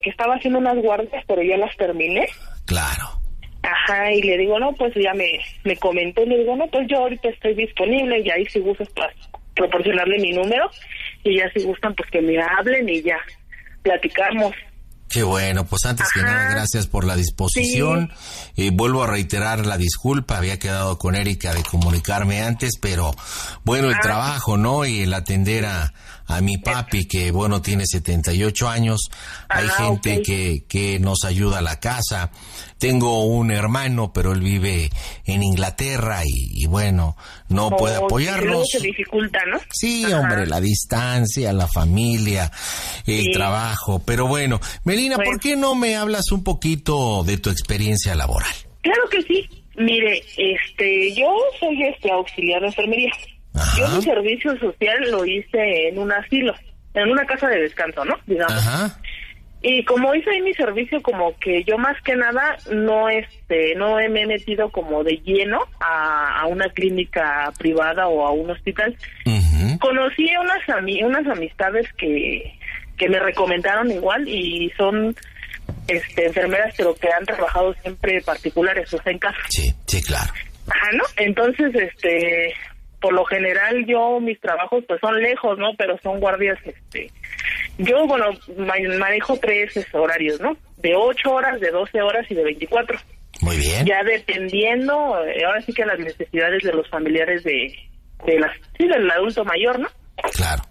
que estaba haciendo unas guardias, pero ya las terminé. Claro. Ajá, y le digo, no, pues ya me comentó, y le digo, no, pues yo ahorita estoy disponible, y ahí si gustas para proporcionarle mi número, y ya si gustan, pues que me hablen y ya platicamos. Qué bueno, pues antes que nada, gracias por la disposición. Sí. Vuelvo a reiterar la disculpa, había quedado con Erika de comunicarme antes, pero bueno, el trabajo, ¿no? Y el atender a mi papi, que bueno, tiene 78 años. Hay gente que nos ayuda a la casa. Tengo un hermano, pero él vive en Inglaterra y bueno, no puede apoyarnos. Luego se dificulta, ¿no? Sí, hombre, la distancia, la familia, el trabajo. Pero bueno, Melina, ¿por qué no me hablas un poquito de tu experiencia laboral? Claro que sí. Mire, yo soy auxiliar de enfermería. Ajá. Yo mi servicio social lo hice en un asilo, en una casa de descanso, ¿no? Digamos. Ajá. Y como hice ahí mi servicio, como que yo más que nada no me he metido como de lleno a una clínica privada o a un hospital. Uh-huh. Conocí unas amistades que me recomendaron igual y son enfermeras, pero que han trabajado siempre particulares, o sea, en casa. Sí, sí, claro. Ajá, ¿no? Entonces, por lo general mis trabajos pues son lejos, ¿no? Pero son guardias, yo, bueno, manejo 3 horarios, ¿no? De 8 horas, de 12 horas y de 24. Muy bien. Ya dependiendo, ahora sí que las necesidades de los familiares del adulto mayor, ¿no? Claro.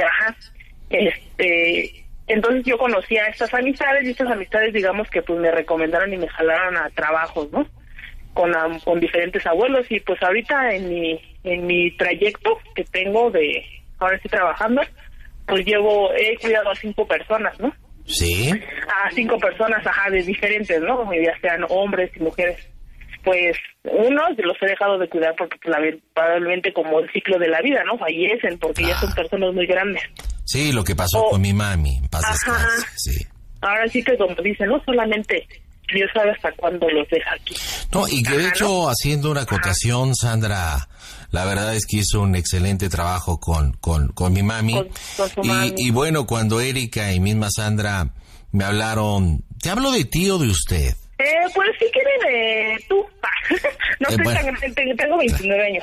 Entonces yo conocí a estas amistades y estas amistades, digamos que pues me recomendaron y me jalaron a trabajos, ¿no? Con diferentes abuelos y pues ahorita en mi trayecto que tengo ahora estoy trabajando, pues he cuidado a 5 personas, ¿no? Sí. A 5 personas, de diferentes, ¿no? Ya sean hombres y mujeres. Pues unos los he dejado de cuidar porque probablemente como el ciclo de la vida, ¿no? Fallecen porque ya son personas muy grandes. Sí, lo que pasó con mi mami. Sí. Ahora sí que como dicen, no solamente Dios sabe hasta cuándo los deja aquí. No, y que de hecho, haciendo una acotación, Sandra, la verdad es que hizo un excelente trabajo con mi mami. Con su mami. Y bueno, cuando Erika y misma Sandra me hablaron, ¿te hablo de ti o de usted? Pues si quieren, tú. No estoy tan grande, tengo 29 años.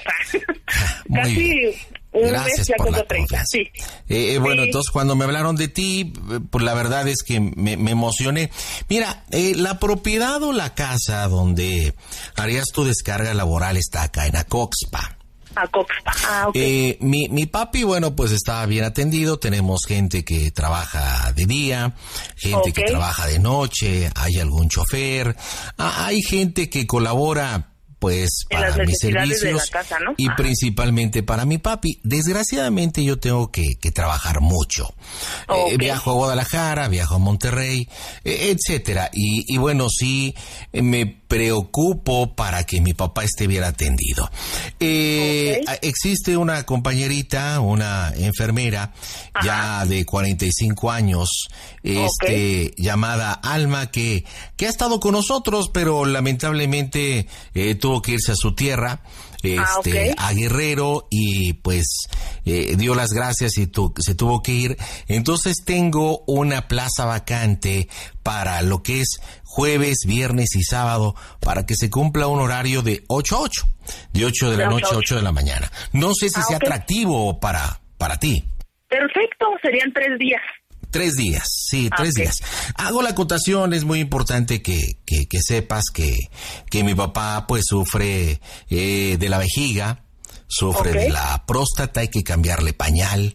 Casi un Gracias mes ya por tengo la 30. Sí. Bueno, entonces cuando me hablaron de ti, pues la verdad es que me emocioné. Mira, la propiedad o la casa donde harías tu descarga laboral está acá en Acoxpa. Okay. Mi papi, bueno, pues estaba bien atendido. Tenemos gente que trabaja de día, gente que trabaja de noche, hay algún chofer, hay gente que colabora pues para mis servicios de la casa, ¿no? Y principalmente para mi papi. Desgraciadamente yo tengo que trabajar mucho. Viajo a Guadalajara, viajo a Monterrey, etcétera. Y bueno, sí me preocupo para que mi papá esté bien atendido. Existe una compañerita, una enfermera, ya de 45 años, llamada Alma, que ha estado con nosotros, pero lamentablemente tuvo que irse a su tierra, a Guerrero, y pues dio las gracias y se tuvo que ir. Entonces tengo una plaza vacante para lo que es jueves, viernes y sábado, para que se cumpla un horario de 8 a 8, de 8 de la noche a 8 de la mañana. No sé si sea atractivo para ti. Perfecto, serían 3 días. 3 días, sí, 3 días. Hago la acotación, es muy importante que sepas que mi papá pues sufre de la vejiga, sufre de la próstata, hay que cambiarle pañal,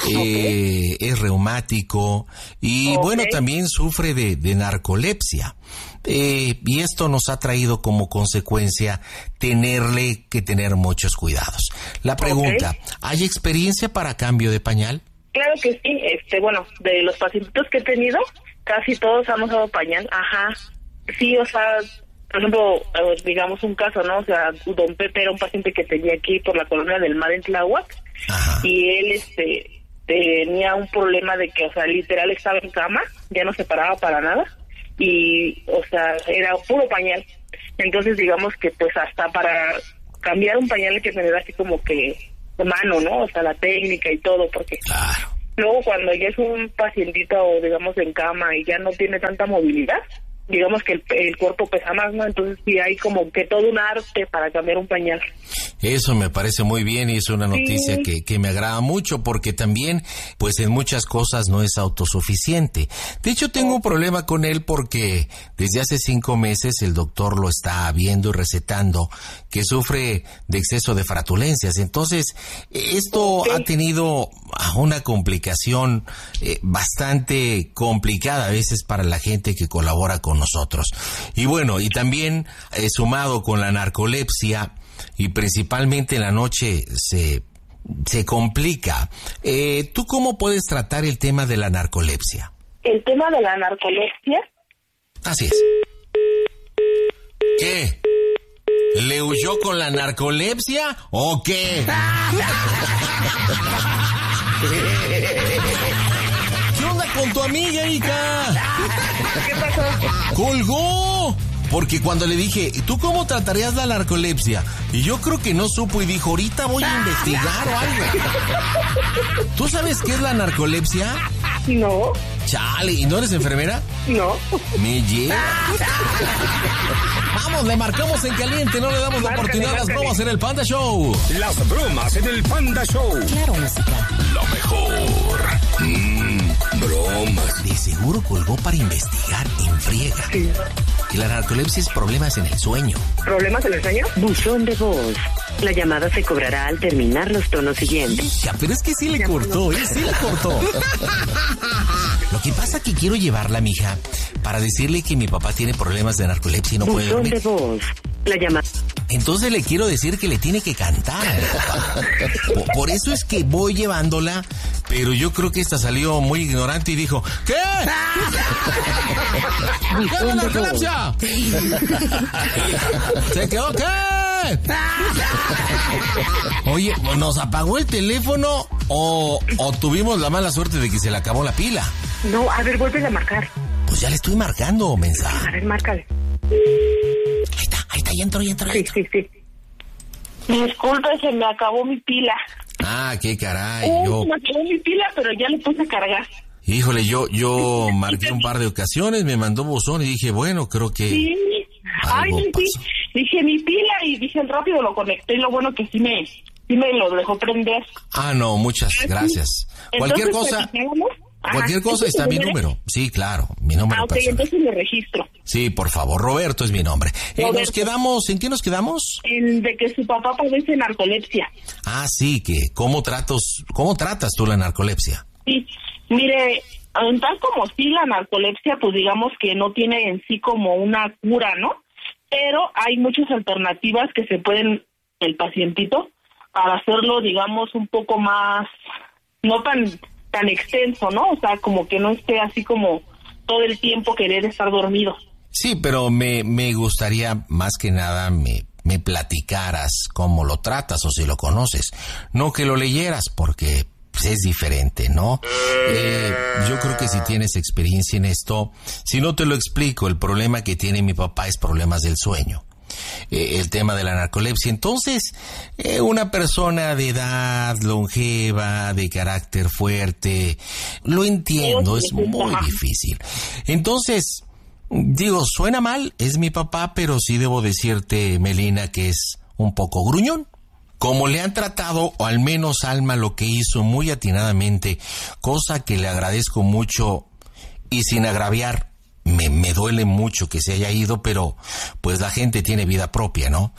es reumático y bueno, también sufre de narcolepsia. Y esto nos ha traído como consecuencia tener muchos cuidados. La pregunta, ¿hay experiencia para cambio de pañal? Claro que sí, bueno, de los pacientitos que he tenido, casi todos han usado pañal, sí, o sea, por ejemplo, digamos un caso, ¿no? O sea, don Pepe era un paciente que tenía aquí por la colonia del Mar en Tláhuac, y él, tenía un problema de que, o sea, literal estaba en cama, ya no se paraba para nada, y, o sea, era puro pañal. Entonces, digamos que, pues, hasta para cambiar un pañal hay que tener así como que mano, ¿no? O sea, la técnica y todo, porque Luego cuando ya es un pacientito, digamos, en cama y ya no tiene tanta movilidad, digamos que el cuerpo pesa más, ¿no? Entonces sí hay como que todo un arte para cambiar un pañal. Eso me parece muy bien y es una noticia que me agrada mucho porque también, pues en muchas cosas no es autosuficiente. De hecho, tengo un problema con él porque desde hace 5 meses el doctor lo está viendo y recetando que sufre de exceso de flatulencias. Entonces, esto ha tenido una complicación bastante complicada a veces para la gente que colabora con nosotros. Y bueno, y también sumado con la narcolepsia, y principalmente en la noche se complica. ¿Tú cómo puedes tratar el tema de la narcolepsia? ¿El tema de la narcolepsia? Así es. ¿Qué? ¿Le huyó con la narcolepsia o qué? ¿Qué onda con tu amiga, Erika? ¿Qué pasó? ¡Colgó! Porque cuando le dije, ¿tú cómo tratarías la narcolepsia? Y yo creo que no supo y dijo, ahorita voy a investigar o algo. ¿Tú sabes qué es la narcolepsia? No. Chale, ¿y no eres enfermera? No. Me llega. Vamos, le marcamos en caliente, no le damos la oportunidad a las bromas en el Panda Show. Las bromas en el Panda Show. Claro, música. Lo mejor. Bromas. De seguro colgó para investigar en friega. Sí. Que la narcolepsia es problemas en el sueño. ¿Problemas en el sueño? Buzón de voz. La llamada se cobrará al terminar los tonos siguientes. Hija, pero es que sí le cortó, sí le cortó. Lo que pasa es que quiero llevarla, mija, para decirle que mi papá tiene problemas de narcolepsia y no puede Buzón dormir. de voz. La llamada. Entonces le quiero decir que le tiene que cantar a mi papá. Por eso es que voy llevándola, pero yo creo que esta salió muy ignorante y dijo, ¿qué? ¿Qué es la narcolepsia? ¿Se quedó qué? Oye, ¿nos apagó el teléfono o tuvimos la mala suerte de que se le acabó la pila? No, a ver, vuelve a marcar. Pues ya le estoy marcando, mensaje. A ver, márcale. Ahí está, ya entró. Sí. Disculpe, se me acabó mi pila. Ah, qué caray. Se me acabó mi pila, pero ya le puse a cargar. Híjole, yo marqué un par de ocasiones, me mandó buzón y dije, bueno, creo que... Sí. Ay, sí. pasó. Dije mi pila y dije rápido lo conecté y lo bueno que sí me lo dejó prender. Ah, no, muchas gracias. Cualquier cosa... Cualquier cosa está mi número. Sí, claro, mi número personal. Entonces lo registro. Sí, por favor, Roberto es mi nombre. ¿En qué nos quedamos? De que su papá padece narcolepsia. Ah, sí, que ¿cómo tratas tú la narcolepsia? Sí, mire, tal como sí la narcolepsia, pues digamos que no tiene en sí como una cura, ¿no? Pero hay muchas alternativas que se pueden, el pacientito, para hacerlo, digamos, un poco más, no tan extenso, ¿no? O sea, como que no esté así como todo el tiempo querer estar dormido. Sí, pero me gustaría más que nada me platicaras cómo lo tratas o si lo conoces. No que lo leyeras porque pues, es diferente, ¿no? Yo creo que si tienes experiencia en esto, si no te lo explico, el problema que tiene mi papá es problemas del sueño. El tema de la narcolepsia. Entonces, una persona de edad longeva, de carácter fuerte, lo entiendo, es muy difícil. Entonces, digo, suena mal, es mi papá, pero sí debo decirte, Melina, que es un poco gruñón. Como le han tratado, o al menos Alma lo que hizo muy atinadamente, cosa que le agradezco mucho y sin agraviar, me duele mucho que se haya ido, pero pues la gente tiene vida propia, ¿no?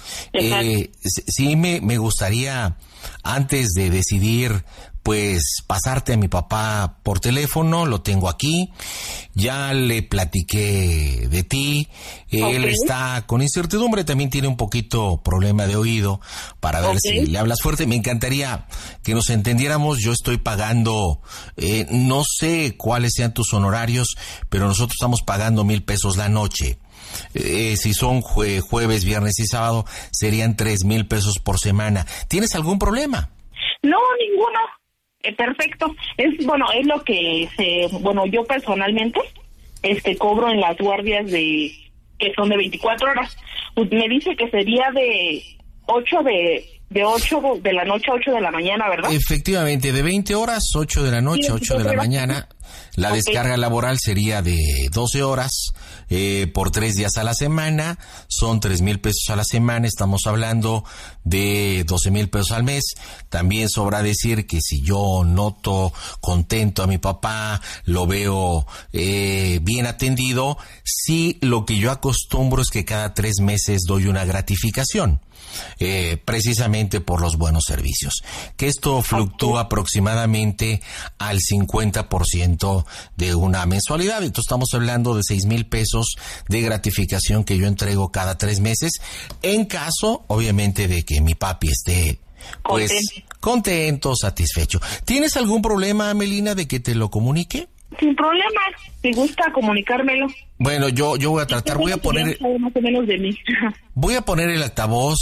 Sí me gustaría, antes de decidir, pues pasarte a mi papá por teléfono, lo tengo aquí, ya le platiqué de ti, él está con incertidumbre, también tiene un poquito problema de oído, para ver si le hablas fuerte. Me encantaría que nos entendiéramos. Yo estoy pagando, no sé cuáles sean tus honorarios, pero nosotros estamos pagando 1,000 pesos la noche. Si son jueves, viernes y sábado, serían 3,000 pesos por semana. ¿Tienes algún problema? No, ninguno. Perfecto. Es lo que yo personalmente cobro en las guardias que son de 24 horas. Me dice que sería de 8 de de 8 de la noche a 8 de la mañana, ¿verdad? Efectivamente, de 20 horas, 8 de la noche a 8 de la mañana. La descarga laboral sería de 12 horas por 3 días a la semana. Son 3,000 pesos a la semana. Estamos hablando de 12,000 pesos al mes. También sobra decir que si yo noto contento a mi papá, lo veo bien atendido, sí, lo que yo acostumbro es que cada 3 meses doy una gratificación. Precisamente por los buenos servicios, que esto fluctúa aproximadamente al 50% de una mensualidad. Entonces estamos hablando de 6,000 pesos de gratificación que yo entrego cada 3 meses, en caso, obviamente, de que mi papi esté pues contento, satisfecho. ¿Tienes algún problema, Melina, de que te lo comunique? Sin problema, si gusta comunicármelo. Bueno, yo voy a tratar, voy a poner más o menos de mí. Voy a poner el altavoz,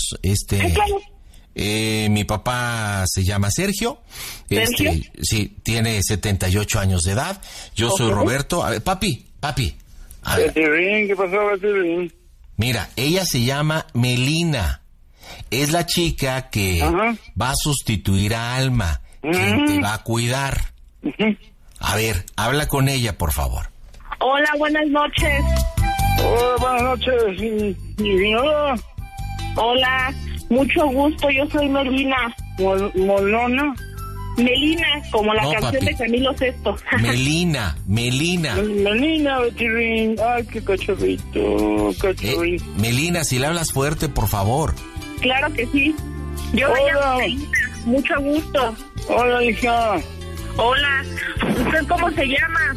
mi papá se llama Sergio. ¿Sergio? Sí, tiene 78 años de edad. Yo soy Roberto. A ver, papi. A ver. ¿Qué pasó, Batirín? Mira, ella se llama Melina. Es la chica que va a sustituir a Alma, quien te va a cuidar. A ver, habla con ella, por favor. Hola, buenas noches. Hola, buenas noches. Hola. Hola, mucho gusto, yo soy Melina. ¿Molona? Melina, como la canción papi. de Camilo Sesto. Melina. Melina, Batirín. Ay, qué cachorrito. Melina, si le hablas fuerte, por favor. Claro que sí. Yo me llamo Melina, mucho gusto. Hola, hija. Hola, ¿usted cómo se llama?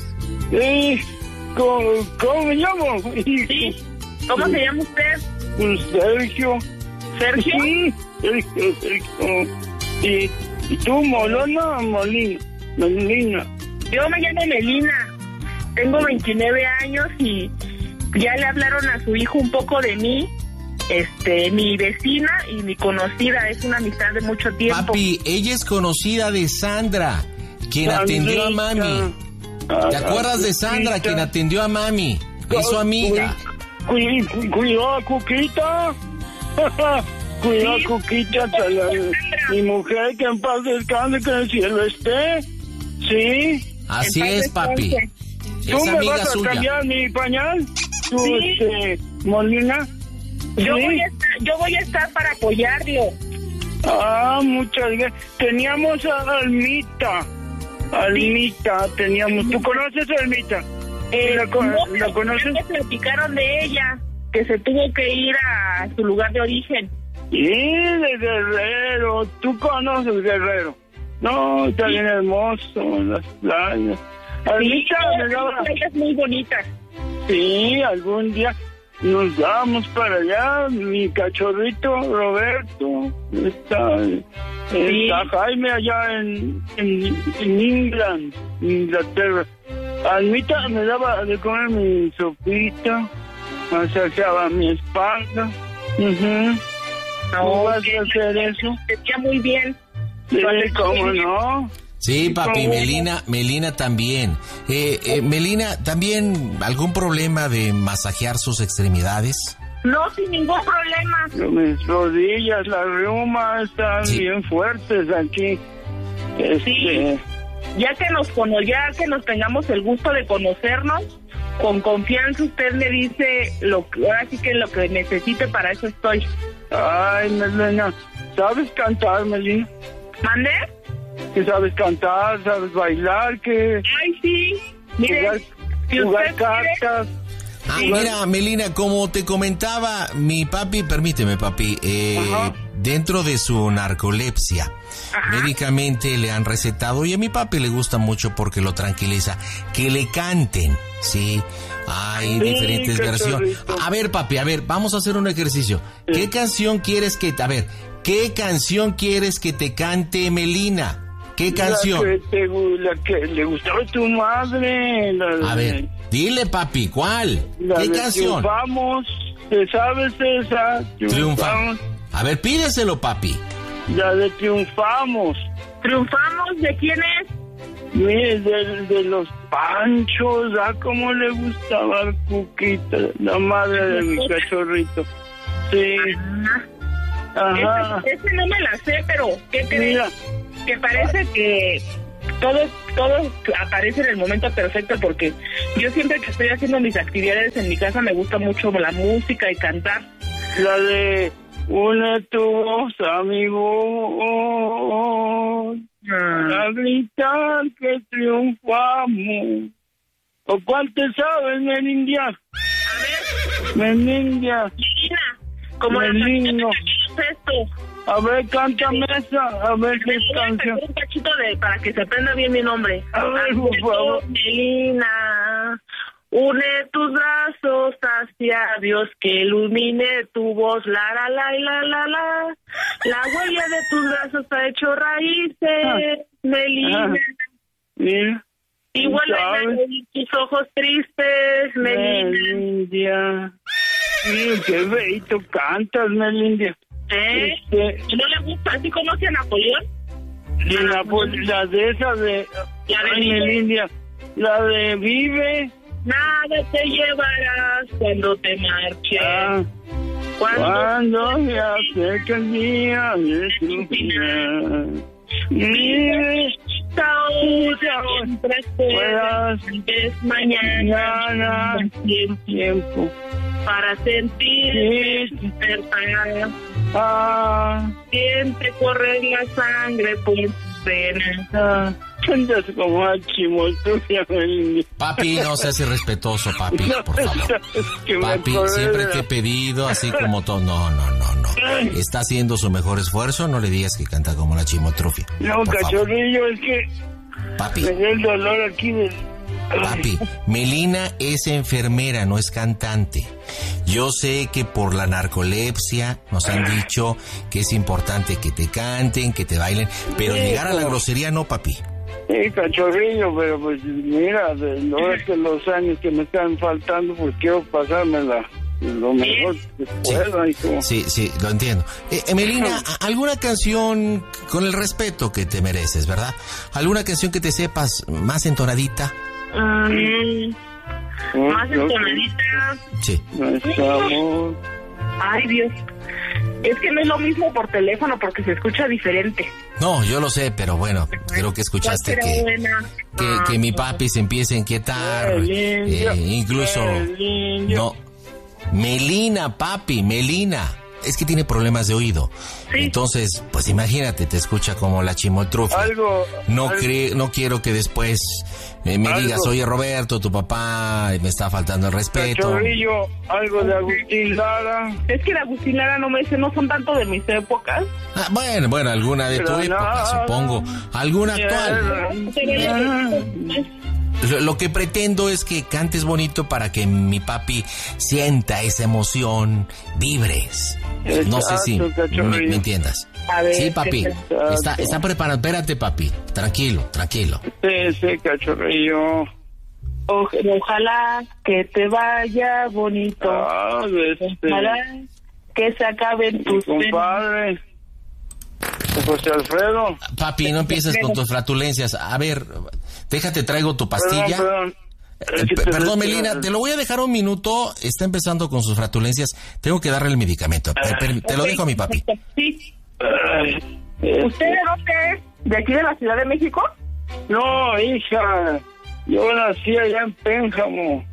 ¿Cómo me llamo? Sí, ¿cómo se llama usted? Pues Sergio. ¿Sergio? Sí, Sergio. ¿Y tú, Molona o Melina? Yo me llamo Melina, tengo 29 años y ya le hablaron a su hijo un poco de mí. Mi vecina y mi conocida, es una amistad de mucho tiempo. Papi, ella es conocida de Sandra, quien atendió a mami. ¿Te acuerdas de Sandra, quien atendió a mami? Es su amiga. Cuidado, Cuquita. Cuidado, Sí. Cuquita. Mi mujer, que en paz descanse, que en el cielo esté. Sí. Así es, papi. ¿Tú Es me amiga vas a suya. cambiar mi pañal? ¿Tú, Sí. Molina? Yo ¿Sí? voy a estar para apoyarlo. Muchas gracias. Teníamos a Almita. Teníamos. ¿Tú conoces a Almita? ¿La conoces? Me platicaron de ella, que se tuvo que ir a su lugar de origen. Sí, de Guerrero. ¿Tú conoces Guerrero? No, está bien hermoso, las playas. Almita me daba... playas muy bonitas. Sí, algún día nos vamos para allá. Mi cachorrito Roberto está Jaime allá en Inglaterra. Almita me daba de comer mi sopita, masajeaba mi espalda. ¿Cómo vas a hacer eso? Decía muy bien. Sí, ¿cómo no? Sí, papi, Melina también. Melina, ¿también algún problema de masajear sus extremidades? No, sin ningún problema. Mis rodillas, la reuma están bien fuertes aquí. Sí. Ya que nos tengamos el gusto de conocernos, con confianza usted me dice ahora sí que lo que necesite, para eso estoy. Ay, Melina, ¿sabes cantar, Melina? ¿Mande? ¿Que sabes cantar, sabes bailar, que Ay, sí. Mire, jugar cartas? Mira, Melina, como te comentaba, mi papi, permíteme, papi, dentro de su narcolepsia, médicamente le han recetado, y a mi papi le gusta mucho porque lo tranquiliza, que le canten, ¿sí? Hay diferentes versiones. A ver, papi, vamos a hacer un ejercicio. ¿Qué canción quieres que te cante Melina? ¿Qué canción? La que le gustaba a tu madre. A ver, dile, papi, ¿cuál? ¿Qué canción? Triunfamos, ¿te sabes esa? Triunfamos. A ver, pídeselo, papi. La de Triunfamos. ¿Triunfamos? ¿De quién es? Mire, de los Panchos, cómo le gustaba a Cuquita, la madre de mi cachorrito. Sí. Ajá. Ese no me la sé, pero ¿qué crees? Que parece que todo aparece en el momento perfecto, porque yo siempre que estoy haciendo mis actividades en mi casa me gusta mucho la música y cantar. La de une tu voz, amigo, a gritar que triunfamos. ¿O cuál te sabes, Melindia? A ver. Melindia. Melina, como Melino. esto. A ver, cántame esa, a ver qué canción. Un cachito para que se aprenda bien mi nombre. A ver, por favor. Melina, une tus brazos hacia Dios, que ilumine tu voz, la. La huella de tus brazos ha hecho raíces, Melina. Mira. Igual en tus ojos tristes, Melindia. Mira, qué feito cantas, Melindia. ¿No le gusta? ¿Así conoce a Napoleón? La de esa de... La de Melindia. La de Vive. Nada te llevarás cuando te marches. Cuando se acerca el día de tu final. Vive. Siempre puedas, es mañana, tiempo para sentir despertar. Siempre correr la sangre por tus venas. Andas como a chimoltrufia, Melindia. Papi, no seas irrespetuoso, papi, por favor. Papi, siempre te he pedido, así como todo. No. Está haciendo su mejor esfuerzo, no le digas que canta como la chimotrufia. No, cachorrillo, es que... Papi. Me da el dolor aquí de... Papi, Melina es enfermera, no es cantante. Yo sé que por la narcolepsia nos han dicho que es importante que te canten, que te bailen, pero llegar a la grosería no, papi. Sí, cachorrillo, pero pues mira, de los años que me están faltando, pues quiero pasármela lo mejor que pueda. Sí, lo entiendo. Melina, ¿alguna canción con el respeto que te mereces, verdad? ¿Alguna canción que te sepas más entonadita? Más entonadita. Sí. Nuestro amor. Ay, Dios. Es que no es lo mismo por teléfono porque se escucha diferente. No, yo lo sé, pero bueno, creo que escuchaste que mi papi se empieza a inquietar. Incluso... No. Melina, papi, Melina. Es que tiene problemas de oído. Sí. Entonces, pues imagínate, te escucha como la chimoltrufia. No quiero que después me digas, oye, Roberto, tu papá me está faltando el respeto. Cachorrillo, algo de Agustín Lara. Es que de Agustín Lara no son tanto de mis épocas. Bueno, alguna de tu época, supongo. Alguna actual. Lo que pretendo es que cantes bonito para que mi papi sienta esa emoción, vibres. No sé si me entiendas. A ver, sí, papi. Está preparado. Espérate, papi. Tranquilo. Sí, cachorrillo. Ojalá que te vaya bonito. Ojalá que se acaben tus compadre. José Alfredo. Papi, no empieces con tus flatulencias. A ver, déjate, traigo tu pastilla. Perdón, Melina, te lo voy a dejar un minuto. Está empezando con sus flatulencias. Tengo que darle el medicamento. Te lo dejo a mi papi. Sí. ¿Usted de dónde es? ¿De aquí de la Ciudad de México? No, hija. Yo nací allá en Pénjamo.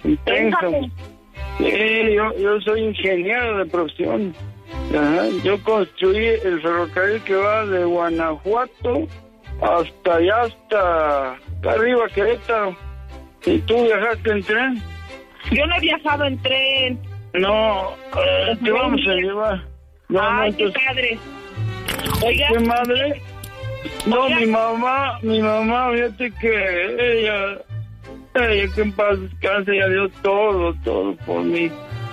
Sí, yo soy ingeniero de profesión. Ajá. Yo construí el ferrocarril que va de Guanajuato hasta allá, hasta arriba, Querétaro. ¿Y tú viajaste en tren? Yo no he viajado en tren. No, te vamos a llevar. Ay, qué padre. Oiga. ¿Qué madre? No, mi mamá, fíjate que ella que en paz descanse, ella dio todo por mí.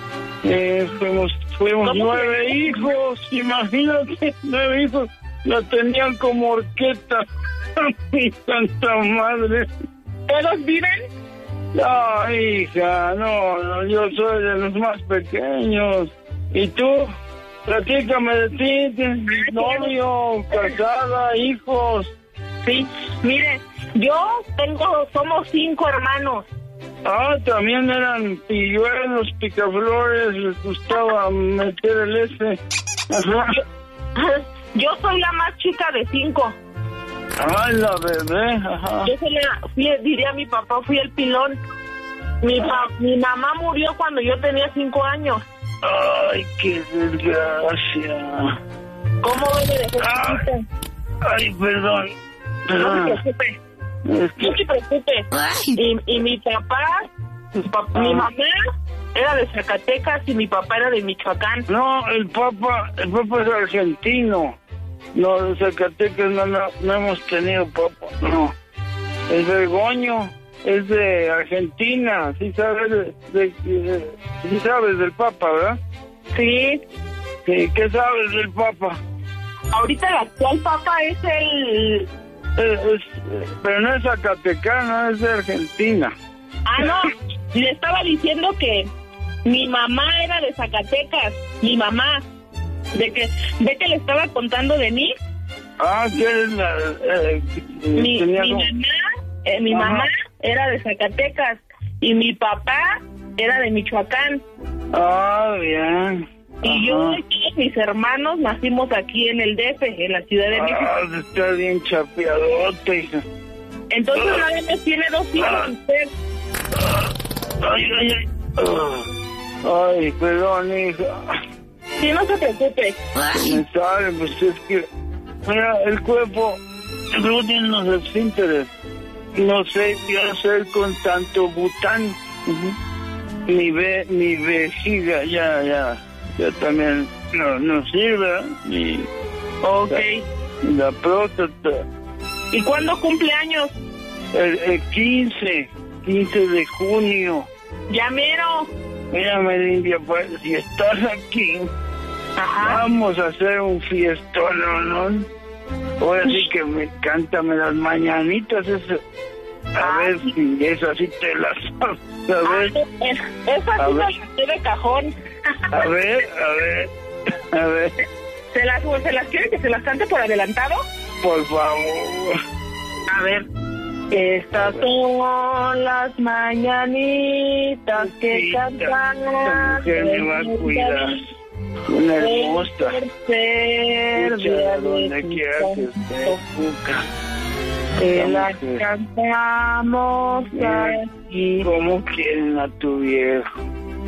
Fuimos 9 hijos, imagínate, 9 hijos, la tenían como orquesta, mi santa madre. ¿Todos viven? No, hija, no, yo soy de los más pequeños. ¿Y tú? Platícame de ti, ¿tienes novio, casada, hijos? Sí, mire, somos 5 hermanos. También eran pilluelos, picaflores, les gustaba meter el ese. Ajá. Yo soy la más chica de 5. La bebé, ajá. Yo diría mi papá, fui el pilón. Mi mamá murió cuando yo tenía 5 años. Ay, qué desgracia. ¿Cómo me dejó? Ay, perdón. No se preocupe. No se preocupe. Y mi papá, mi mamá era de Zacatecas y mi papá era de Michoacán. No, el papá es argentino. No, de Zacatecas no hemos tenido papá, no. El Vergoño es de Argentina, sí sabes sí sabes del Papa, ¿verdad? Sí. Sí, ¿qué sabes del Papa? Ahorita el actual Papa es el... pero no es zacatecano, es de Argentina. No, le estaba diciendo que mi mamá era de Zacatecas, mi mamá. ¿De que le estaba contando de mí? ¿Qué es la...? Mi mamá era de Zacatecas y mi papá era de Michoacán. Bien. Y yo y todos mis hermanos nacimos aquí en el DF, en la Ciudad de México. Está bien chapeadote, hija. Entonces nadie me tiene 2 hijos usted. Ay, perdón, hija. Sí, no se preocupe. Me sale, pues es que... Mira, el cuerpo no tiene los esfínteres. No sé qué hacer con tanto bután. Mi vejiga ya también no sirve. Ok. La próstata. ¿Y cuándo cumple años? El 15 de junio. Ya mero. Mira, Melindia, pues, si estás aquí, vamos a hacer un fiestón, ¿no? Ahora sí que cántame las mañanitas, eso. A ver si eso sí te las... A ver. Esa sí la sé de cajón. A ver. ¿Se las quiere que se las cante por adelantado? Por favor. A ver. Estas son las mañanitas que cantan. Esta mujer me va a cuidar. Una hermosa. Escucha donde quiera que esté, Cuca. Te las cantamos aquí. ¿Cómo quieren a tu viejo?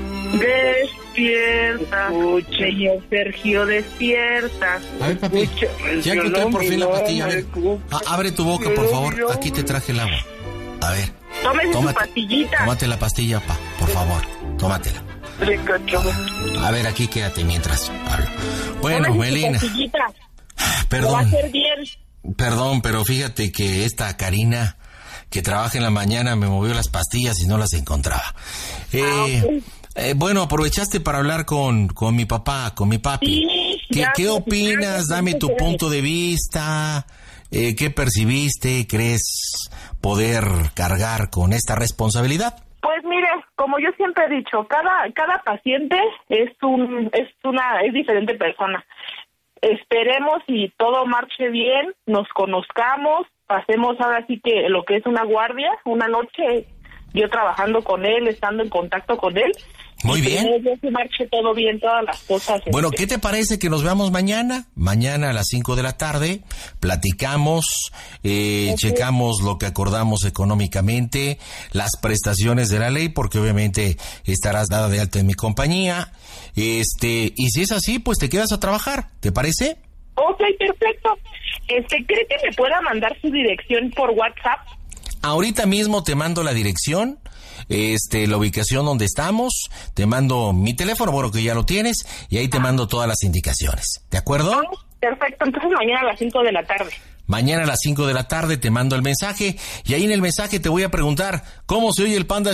Despierta, señor Sergio, despierta. A ver, papi, ya encontré por fin la pastilla. A ver, abre tu boca, por favor. Aquí te traje el agua. A ver. Tómese su pastillita. Tómate la pastilla, por favor. Tómatela. A ver, aquí quédate mientras hablo. Bueno, Melina. Perdón. Va a ser bien. Perdón, pero fíjate que esta Karina, que trabaja en la mañana, me movió las pastillas y no las encontraba. Bueno, aprovechaste para hablar con mi papá, con mi papi. Sí, ¿Qué opinas? Dame tu punto de vista. ¿Qué percibiste? ¿Crees poder cargar con esta responsabilidad? Pues mire, como yo siempre he dicho, cada paciente es diferente persona. Esperemos y todo marche bien, nos conozcamos, pasemos ahora sí que lo que es una guardia, una noche, yo trabajando con él, estando en contacto con él. Muy bien. Que marche todo bien, todas las cosas. Bueno, ¿qué te parece que nos veamos mañana? Mañana a las 5 de la tarde, platicamos, checamos lo que acordamos económicamente, las prestaciones de la ley, porque obviamente estarás dada de alta en mi compañía, y si es así, pues te quedas a trabajar, ¿te parece? Ok, perfecto. ¿Cree que me pueda mandar su dirección por WhatsApp? Ahorita mismo te mando la dirección, la ubicación donde estamos, te mando mi teléfono, bueno, que ya lo tienes, y ahí te mando todas las indicaciones, ¿de acuerdo? Perfecto, entonces mañana a las 5 de la tarde. Mañana a las 5 de la tarde te mando el mensaje, y ahí en el mensaje te voy a preguntar, ¿cómo se oye el Panda